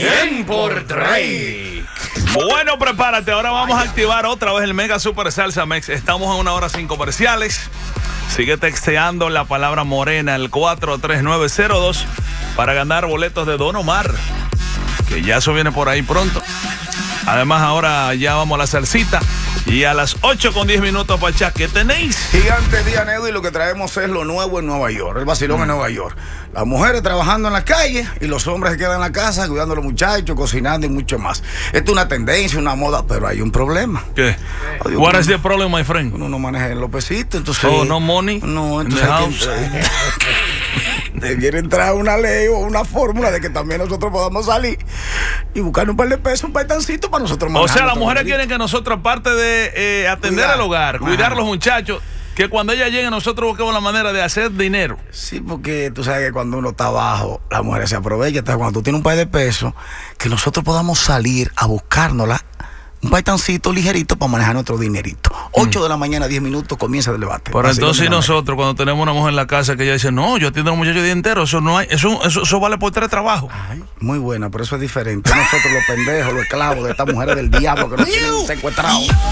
Bien por Drake. Bueno, prepárate, ahora vamos a activar otra vez el Mega Super Salsa Mex. Estamos en 1 hora sin comerciales. Sigue texteando la palabra morena al 43902 para ganar boletos de Don Omar, que ya eso viene por ahí pronto. Además, ahora ya vamos a la salsita. Y a las 8:10 Pachá, ¿qué tenéis? Gigante día, Nedo, y lo que traemos es lo nuevo en Nueva York, el vacilón en Nueva York. Las mujeres trabajando en la calle y los hombres se quedan en la casa cuidando a los muchachos, cocinando y mucho más. Esto es una tendencia, una moda, pero hay un problema. ¿Qué? What is the problem, my friend? Uno no maneja en los pesitos, entonces... Oh, no money? No, entonces... Debiera entrar una ley o una fórmula de que también nosotros podamos salir y buscar un par de pesos, un paitancito para nosotros manejar. O sea, las mujeres quieren que nosotros, aparte de atender el hogar, cuidar a los muchachos, que cuando ella llegue nosotros busquemos la manera de hacer dinero. Sí, porque tú sabes que cuando uno está abajo, las mujeres se aprovechan. Entonces, cuando tú tienes un par de pesos, que nosotros podamos salir a buscárnosla, un paitancito ligerito para manejar nuestro dinerito. 8 de la mañana, 10 minutos, comienza el debate. Pero entonces nosotros, cuando tenemos una mujer en la casa que ella dice, no, yo atiendo a los muchachos el día entero, eso no hay, eso vale por 3 trabajos. Ay, muy buena, pero eso es diferente. Nosotros los pendejos, los esclavos de estas mujeres del diablo que nos tienen secuestrados.